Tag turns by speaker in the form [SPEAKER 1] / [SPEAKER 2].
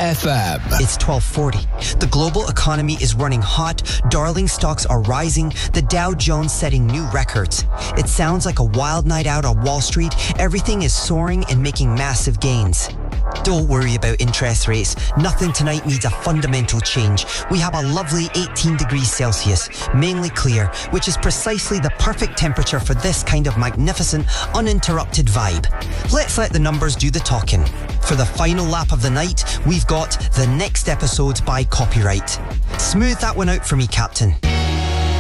[SPEAKER 1] FM.
[SPEAKER 2] It's 12:40. The global economy is running hot, darling stocks are rising, the Dow Jones setting new records. It sounds like a wild night out on Wall Street. Everything is soaring and making massive gains. Don't worry about interest rates. Nothing tonight needs a fundamental change. We have a lovely 18 degrees Celsius, mainly clear, which is precisely the perfect temperature for this kind of magnificent, uninterrupted vibe. Let's let the numbers do the talking. For the final lap of the night, we've got the next episode by copyright. Smooth that one out for me, Captain.